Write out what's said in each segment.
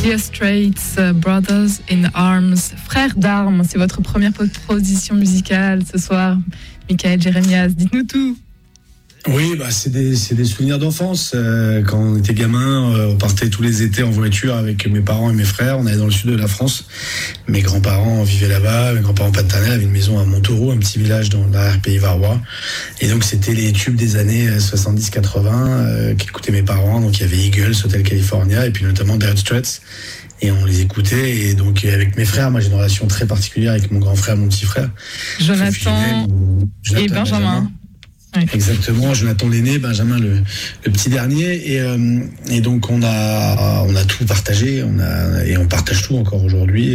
Dire Straits, Brothers in Arms, Frères d'armes, c'est votre première proposition musicale ce soir. Michael Jérémias, dites-nous tout. Oui, c'est des souvenirs d'enfance. Quand on était gamin, on partait tous les étés en voiture avec mes parents et mes frères. On allait dans le sud de la France. Mes grands-parents vivaient là-bas. Mes grands-parents paternels avaient une maison à Montauroux, un petit village dans l'arrière-pays varois. Et donc, c'était les tubes des années 70-80 qu'écoutaient mes parents. Donc, il y avait Eagles, Hotel California, et puis notamment Dire Straits. Et on les écoutait. Et donc, avec mes frères, moi, j'ai une relation très particulière avec mon grand frère, mon petit frère. Jonathan et Benjamin. Oui. Exactement, Jonathan l'aîné, Benjamin le petit dernier, et donc on a tout partagé, on partage tout encore aujourd'hui.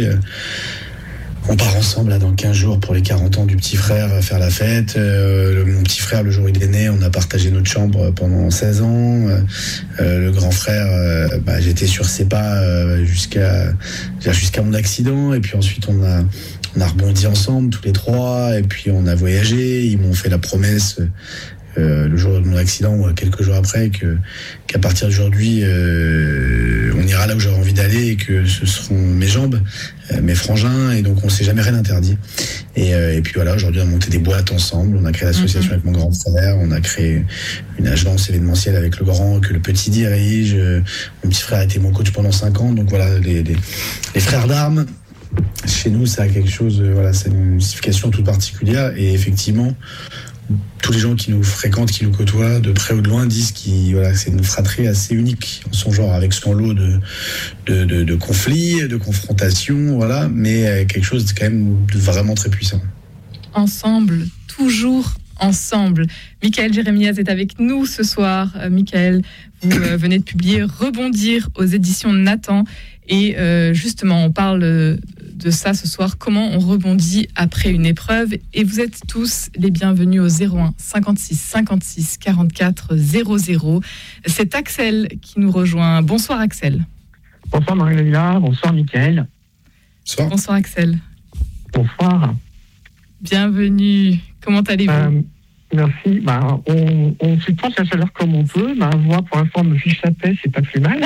On part ensemble là dans 15 jours pour les 40 ans du petit frère faire la fête. Mon petit frère, le jour où il est né, on a partagé notre chambre pendant 16 ans. Le grand frère, j'étais sur ses pas jusqu'à mon accident, et puis ensuite on a rebondi ensemble tous les trois, et puis on a voyagé. Ils m'ont fait la promesse le jour de mon accident ou quelques jours après qu'à partir d'aujourd'hui on ira là où j'aurais envie d'aller, et que ce seront mes jambes, mes frangins, et donc on s'est jamais rien interdit. Et puis voilà, aujourd'hui on a monté des boîtes ensemble, on a créé l'association avec mon grand frère, on a créé une agence événementielle avec le grand que le petit dirige. Mon petit frère a été mon coach pendant 5 ans, donc voilà, les frères d'armes. Chez nous, ça a quelque chose, c'est une signification toute particulière, et effectivement, tous les gens qui nous fréquentent, qui nous côtoient, de près ou de loin, disent que c'est une fratrie assez unique en son genre, avec son lot de conflits, de confrontations, mais quelque chose de quand même vraiment très puissant. Ensemble, toujours ensemble. Michael Jérémias est avec nous ce soir. Michael, vous venez de publier Rebondir aux éditions Nathan, et justement, on parle de ça ce soir, comment on rebondit après une épreuve, et vous êtes tous les bienvenus au 01 56 56 44 00. C'est Axel qui nous rejoint. Bonsoir Axel. Bonsoir Marie-Léla, bonsoir Michael. Bonsoir Axel. Bonsoir. Bienvenue, comment allez-vous? Merci, on supporte la chaleur comme on peut, ma voix pour l'instant me fiche la paix, c'est pas plus mal.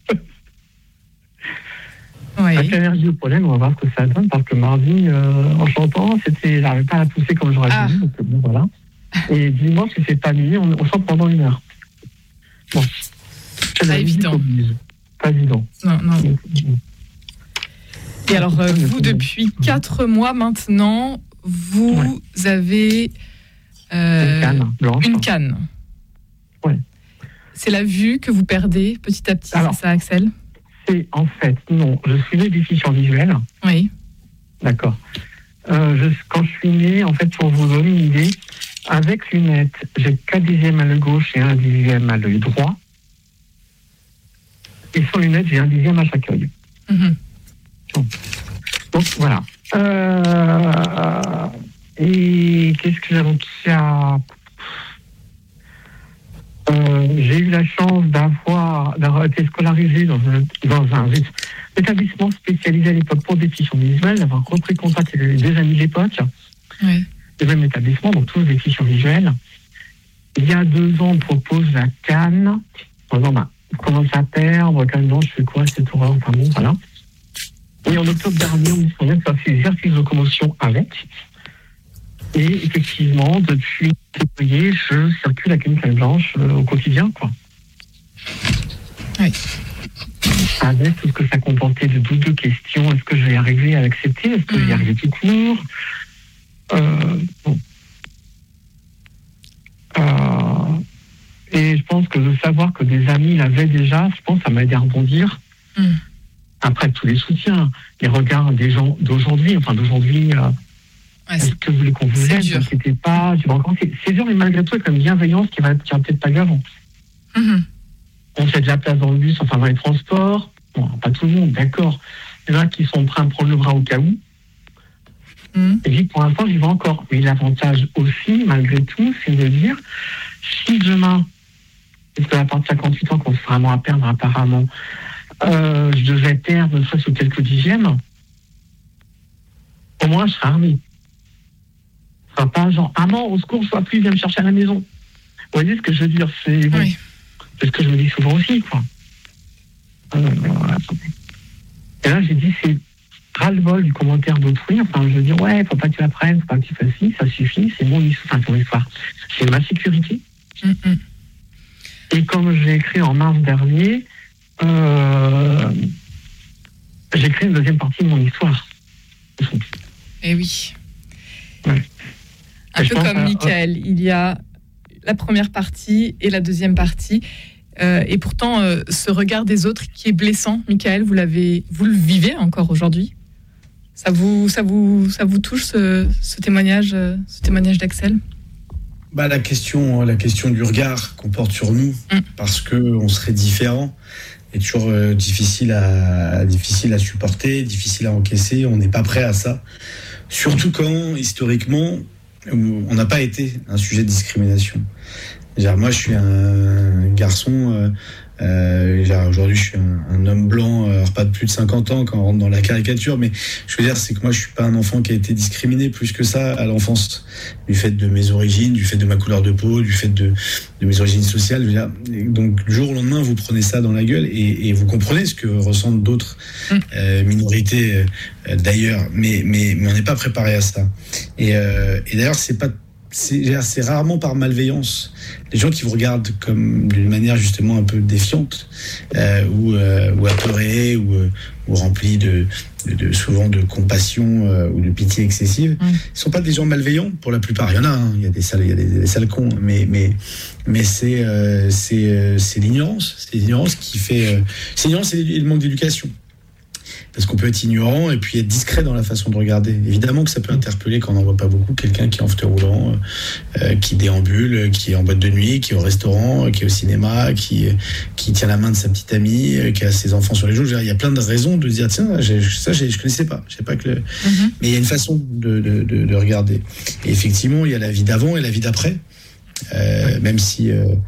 Oui. Avec l'allergie au pollen, on va voir ce que ça donne, parce que mardi, en chantant, j'arrivais pas à la pousser comme j'aurais voulu, donc bon, voilà. Et dimanche, il s'est pas mis, on chante pendant 1 heure. Bon. Pas évident. Pas évident. Non. Et alors, vous, depuis 4 mois maintenant, vous avez une canne blanche. Une canne. Ouais. C'est la vue que vous perdez petit à petit, alors, c'est ça, Axel? C'est en fait, non, je suis né déficient visuel. Oui. D'accord. Quand je suis né, en fait, pour vous donner une idée, avec lunettes, j'ai 4 dixièmes à l'œil gauche et 1 dixième à l'œil droit. Et sans lunettes, j'ai 1 dixième à chaque œil. Mm-hmm. Donc voilà. Et qu'est-ce que j'avais j'ai eu la chance d'avoir été scolarisé dans un établissement spécialisé à l'époque pour déficients visuels, d'avoir repris contact avec des amis de l'époque, oui. Le même établissement, donc tous déficients visuels. Il y a 2 ans, on propose la canne. On commence à perdre, canne blanche, je fais quoi, c'est horreur, enfin bon, voilà. Et en octobre dernier, on me dit qu'on vient de faire des exercices de locomotion avec. Et effectivement, depuis février, je circule avec une canne blanche au quotidien, quoi. Oui. Avec tout ce que ça comportait de doutes, de questions. Est-ce que je vais y arriver à l'accepter? Est-ce que je vais y arriver tout court? Bon. Et je pense que de savoir que des amis l'avaient déjà, je pense que ça m'a aidé à rebondir. Après, tous les soutiens, les regards des gens d'aujourd'hui, est-ce que vous voulez qu'on vous aide? Ne t'inquiétez pas, tu vas encore. C'est dur, mais malgré tout, il y a comme bienveillance qui va peut-être pas avant. On fait de la place dans le bus, dans les transports. Bon, pas tout le monde, d'accord. Il y en a qui sont prêts à me prendre le bras au cas où. Et puis, pour l'instant, j'y vais encore. Mais l'avantage aussi, malgré tout, c'est de dire, si demain, parce qu'à partir de 58 ans, qu'on se vraiment à perdre apparemment, je devais perdre ne serait-ce que quelques dixièmes, au moins je serai armé. Ce sera pas genre, ah non, au secours, je ne vois plus, viens me chercher à la maison. Vous voyez ce que je veux dire? C'est ce que je me dis souvent aussi, quoi. Et là, j'ai dit, c'est ras-le-bol du commentaire d'autrui. Enfin, je veux dire, ouais, faut pas que tu l'apprennes, faut pas que tu fasses ci, ça suffit, c'est mon histoire, ton histoire. C'est ma sécurité. Et comme j'ai écrit en mars dernier, j'ai écrit une deuxième partie de mon histoire. Eh oui. Ouais. Un peu comme Michael, il y a la première partie et la deuxième partie. Et pourtant, ce regard des autres qui est blessant, Michael, vous le vivez encore aujourd'hui. Ça vous touche ce témoignage d'Axel? La question du regard qu'on porte sur nous, parce que on serait différent, est toujours difficile à supporter, difficile à encaisser. On n'est pas prêt à ça. Surtout quand, historiquement, on n'a pas été un sujet de discrimination. Moi, je suis un garçon. Aujourd'hui, je suis un homme blanc, pas de plus de 50 ans quand on rentre dans la caricature, mais je veux dire, c'est que moi, je suis pas un enfant qui a été discriminé plus que ça à l'enfance, du fait de mes origines, du fait de ma couleur de peau, du fait de mes origines sociales. Je veux dire, donc, du jour au lendemain, vous prenez ça dans la gueule et vous comprenez ce que ressentent d'autres minorités d'ailleurs, mais on n'est pas préparé à ça. Et d'ailleurs, c'est rarement par malveillance. Les gens qui vous regardent comme d'une manière justement un peu défiante ou apeurée ou remplie souvent de compassion ou de pitié excessive, ils sont pas des gens malveillants pour la plupart. Il y en a, il y a des sales cons, mais c'est l'ignorance, qui fait c'est l'ignorance et le manque d'éducation. Parce qu'on peut être ignorant et puis être discret dans la façon de regarder. Évidemment que ça peut interpeller quand on n'en voit pas beaucoup, quelqu'un qui est en fauteuil roulant, qui déambule, qui est en boîte de nuit, qui est au restaurant, qui est au cinéma, qui tient la main de sa petite amie, qui a ses enfants sur les genoux. Il y a plein de raisons de se dire, tiens, je connaissais pas. Je sais pas que mais il y a une façon de regarder. Et effectivement, il y a la vie d'avant et la vie d'après. Même si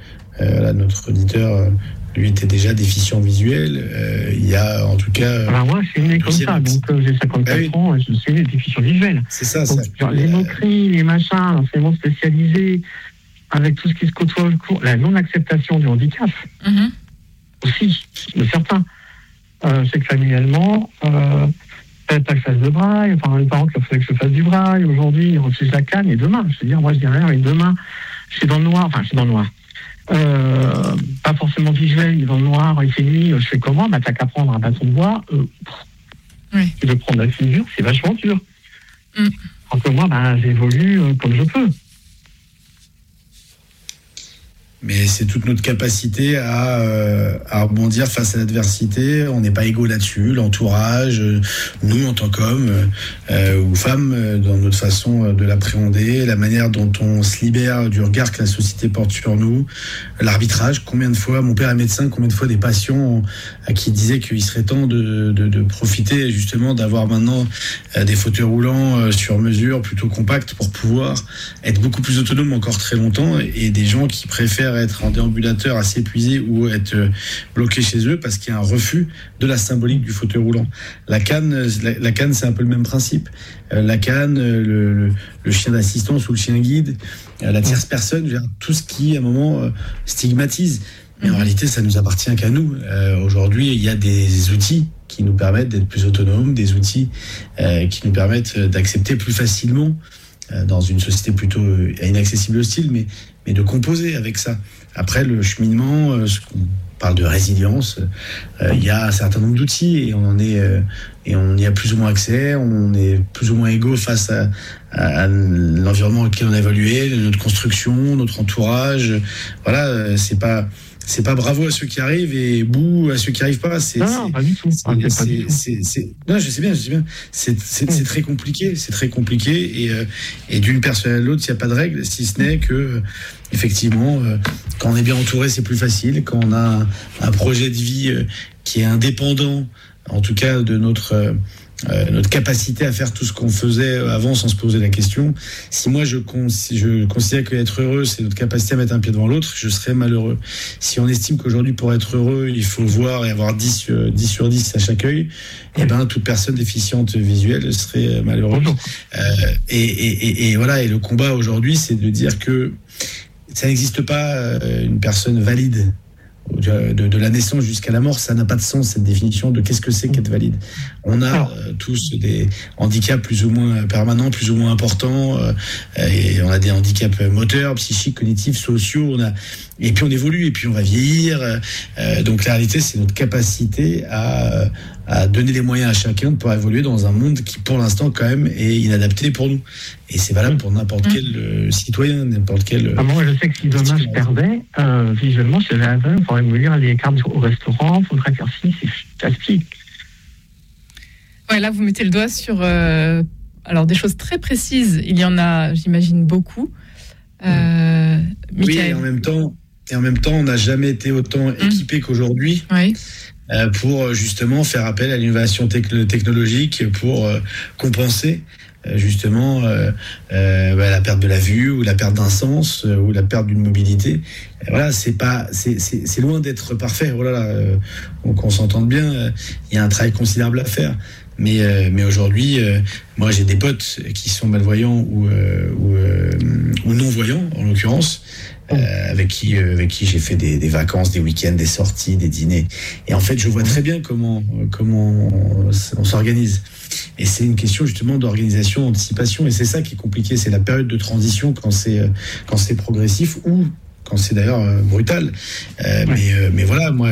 notre auditeur... lui était déjà déficient visuel. Il y a en tout cas... moi, je suis né comme ça, donc j'ai 54 ans et je suis né déficient visuel. C'est ça. Donc, les moqueries, les machins, l'enseignement spécialisé, avec tout ce qui se côtoie au cours, la non-acceptation du handicap, aussi, de certains. Je sais que familialement, pas que je fasse de braille, enfin, les parents qui refusaient que je fasse du braille, aujourd'hui, ils refusent la canne, et demain, je veux dire, moi, je dis rien, et demain, je suis dans le noir. Pas forcément visuel, il est dans le noir, il fait nuit, je fais comment? T'as qu'à prendre un bâton de bois, et de prendre la figure, c'est vachement dur. Alors que moi, j'évolue comme je peux. Mais c'est toute notre capacité à rebondir face à l'adversité. On n'est pas égaux là-dessus. L'entourage, nous en tant qu'hommes ou femmes, dans notre façon de l'appréhender, la manière dont on se libère du regard que la société porte sur nous, l'arbitrage. Combien de fois, mon père est médecin, combien de fois des patients à qui disaient qu'il serait temps de profiter justement d'avoir maintenant des fauteuils roulants sur mesure, plutôt compacts, pour pouvoir être beaucoup plus autonome encore très longtemps, et des gens qui préfèrent être en déambulateur assez épuisé ou être bloqué chez eux parce qu'il y a un refus de la symbolique du fauteuil roulant. La canne, c'est un peu le même principe. La canne, le chien d'assistance ou le chien guide, la tierce personne, tout ce qui à un moment stigmatise. Mais en réalité, ça nous appartient qu'à nous. Aujourd'hui, il y a des outils qui nous permettent d'être plus autonomes, des outils qui nous permettent d'accepter plus facilement dans une société plutôt inaccessible, hostile, mais de composer avec ça. Après, le cheminement, on parle de résilience, il y a un certain nombre d'outils et on y a plus ou moins accès, on est plus ou moins égaux face à l'environnement auquel on a évolué, notre construction, notre entourage. Voilà, c'est pas bravo à ceux qui arrivent et bouh à ceux qui arrivent pas. Non, pas du tout. Non, je sais bien. C'est très compliqué. C'est très compliqué. Et d'une personne à l'autre, il n'y a pas de règle, si ce n'est que, effectivement, quand on est bien entouré, c'est plus facile. Quand on a un projet de vie qui est indépendant, en tout cas de notre capacité à faire tout ce qu'on faisait avant sans se poser la question. Si moi je considère qu'être heureux c'est notre capacité à mettre un pied devant l'autre, je serais malheureux. Si on estime qu'aujourd'hui pour être heureux il faut voir et avoir 10 sur 10 à chaque œil, et toute personne déficiente visuelle serait malheureuse. Et voilà, et le combat aujourd'hui c'est de dire que ça n'existe pas une personne valide de la naissance jusqu'à la mort, ça n'a pas de sens, cette définition de qu'est-ce que c'est qu'être valide. On a tous des handicaps plus ou moins permanents, plus ou moins importants, et on a des handicaps moteurs, psychiques, cognitifs, sociaux, et puis on évolue, et puis on va vieillir. Donc la réalité, c'est notre capacité à donner les moyens à chacun de pouvoir évoluer dans un monde qui, pour l'instant, quand même, est inadapté pour nous. Et c'est valable pour n'importe quel citoyen, n'importe quel... moi, je sais que si demain je perdais, visuellement, je serais aveugle, il faudrait me lire les cartes au restaurant, il faudrait faire ci, c'est fantastique. Ouais, là, vous mettez le doigt sur alors des choses très précises. Il y en a, j'imagine, beaucoup. Oui, et en même temps, on n'a jamais été autant équipé qu'aujourd'hui. Oui. Pour justement faire appel à l'innovation technologique pour compenser justement la perte de la vue ou la perte d'un sens ou la perte d'une mobilité. Voilà, c'est loin d'être parfait. Voilà, qu'on s'entende bien. Il y a un travail considérable à faire. Mais aujourd'hui, moi j'ai des potes qui sont malvoyants ou non-voyants en l'occurrence. Avec qui j'ai fait des vacances, des week-ends, des sorties, des dîners. Et en fait, je vois très bien comment on s'organise. Et c'est une question justement d'organisation, d'anticipation. Et c'est ça qui est compliqué. C'est la période de transition quand c'est progressif ou quand c'est d'ailleurs brutal. Mais voilà, moi,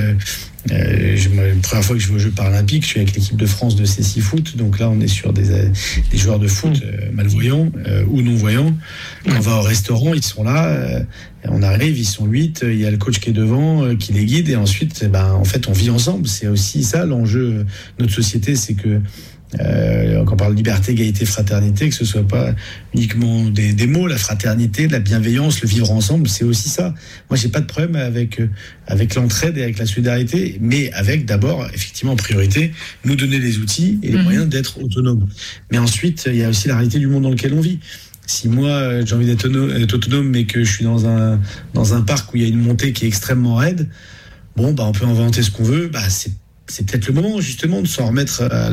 la première fois que je vais aux Jeux Paralympiques, je suis avec l'équipe de France de CC Foot. Donc là, on est sur des joueurs de foot malvoyants ou non-voyants. Quand on va au restaurant, ils sont là. On arrive, ils sont 8. Il y a le coach qui est devant, qui les guide. Et ensuite, en fait, on vit ensemble. C'est aussi ça l'enjeu de notre société, c'est que quand on parle de liberté, égalité, fraternité, que ce soit pas uniquement des mots, la fraternité, la bienveillance, le vivre ensemble, c'est aussi ça. Moi, j'ai pas de problème avec l'entraide et avec la solidarité, mais avec d'abord, effectivement, en priorité, nous donner les outils et les moyens d'être autonomes. Mais ensuite, il y a aussi la réalité du monde dans lequel on vit. Si moi, j'ai envie d'être autonome, mais que je suis dans un parc où il y a une montée qui est extrêmement raide, on peut inventer ce qu'on veut, c'est peut-être le moment justement de s'en remettre à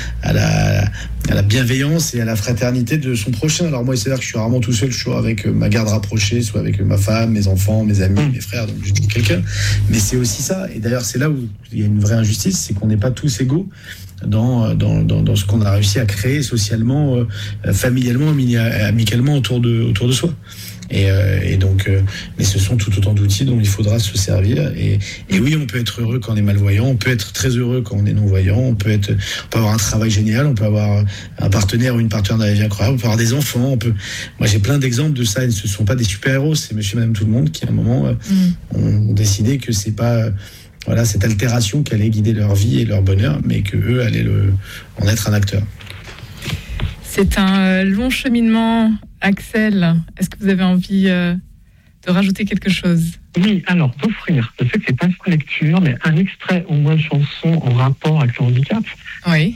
la bienveillance et à la fraternité de son prochain. Alors moi, il s'avère que je suis rarement tout seul, je suis avec ma garde rapprochée, soit avec ma femme, mes enfants, mes amis, mes frères, donc je dis quelqu'un. Mais c'est aussi ça. Et d'ailleurs, c'est là où il y a une vraie injustice, c'est qu'on n'est pas tous égaux dans ce qu'on a réussi à créer socialement, familialement, amicalement autour de soi. Et donc, mais ce sont tout autant d'outils dont il faudra se servir. Et oui, on peut être heureux quand on est malvoyant, on peut être très heureux quand on est non-voyant, on peut avoir un travail génial, on peut avoir un partenaire ou une partenaire dans la vie incroyable, on peut avoir des enfants, Moi, j'ai plein d'exemples de ça. Et ce ne sont pas des super-héros, c'est monsieur et madame tout le monde qui, à un moment, ont décidé que c'est pas... cette altération qui allait guider leur vie et leur bonheur, mais qu'eux allaient en être un acteur. C'est un long cheminement, Axel. Est-ce que vous avez envie de rajouter quelque chose ? Oui, alors, d'offrir, je sais que c'est pas une lecture, mais un extrait au moins de chanson en rapport avec le handicap. Oui.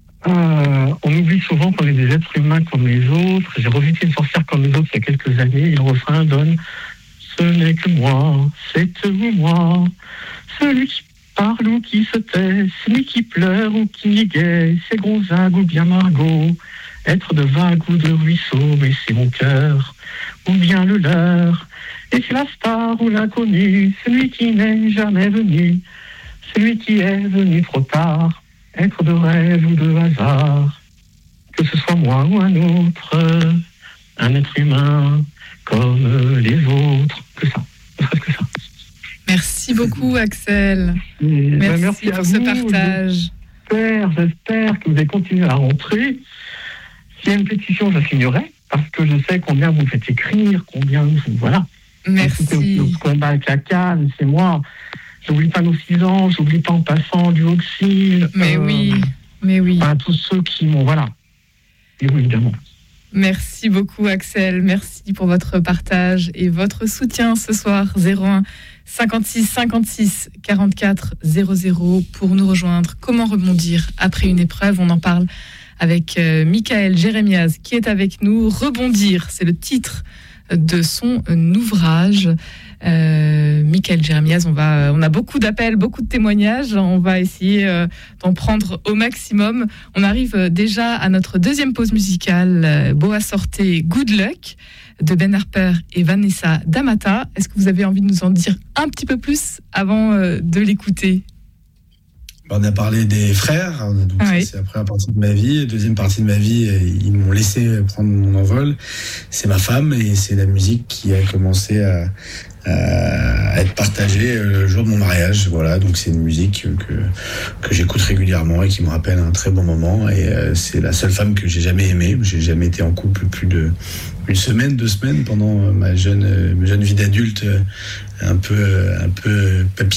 On oublie souvent qu'on est des êtres humains comme les autres. J'ai revu Une sorcière comme les autres il y a quelques années, et le refrain donne « Ce n'est que moi, c'est vous moi, celui qui parle ou qui se tait, celui qui pleure ou qui est gai, c'est Gonzague ou bien Margot. Être de vague ou de ruisseau, mais c'est mon cœur, ou bien le leur. Et c'est la star ou l'inconnu, celui qui n'est jamais venu, celui qui est venu trop tard, être de rêve ou de hasard. Que ce soit moi ou un autre, un être humain comme les autres. Que ça, ne serait-ce que ça. Merci beaucoup, Axel. Merci pour ce partage. J'espère que vous allez continuer à rentrer. S'il y a une pétition, je la signerai, parce que je sais combien vous faites écrire, combien vous... Voilà. Merci. Le combat avec la canne, c'est moi. J'oublie pas nos 6 ans, j'oublie pas en passant du Auxil. Mais oui. Tous ceux qui m'ont... Voilà. Et oui, évidemment. Merci beaucoup, Axel. Merci pour votre partage et votre soutien ce soir. 01 56 56 44 00 pour nous rejoindre. Comment rebondir après une épreuve ? On en parle avec Michael Jérémiaz qui est avec nous. Rebondir, c'est le titre de son ouvrage. Michael Jérémiaz, on a beaucoup d'appels, beaucoup de témoignages. On va essayer d'en prendre au maximum. On arrive déjà à notre deuxième pause musicale. Boa Sorte, Good Luck, de Ben Harper et Vanessa D'Amata. Est-ce que vous avez envie de nous en dire un petit peu plus avant de l'écouter ? On a parlé des frères, donc ça, c'est la première partie de ma vie. La deuxième partie de ma vie, ils m'ont laissé prendre mon envol. C'est ma femme et c'est la musique qui a commencé à être partagée le jour de mon mariage. Voilà, donc c'est une musique que j'écoute régulièrement et qui me rappelle un très bon moment. Et c'est la seule femme que j'ai jamais aimée. J'ai jamais été en couple plus de une semaine, 2 semaines pendant ma jeune vie d'adulte, un peu papy.